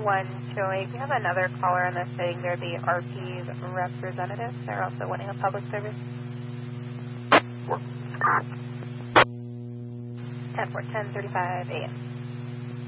128. We have another caller on this saying they're the RP's representative. They're also wanting a public service. 10-4, 10:35 a.m.